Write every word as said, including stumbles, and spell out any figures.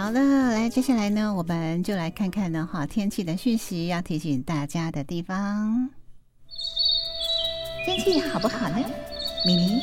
好了，来，接下来呢，我们就来看看呢，哈，天气的讯息要提醒大家的地方。天气好不好呢？米妮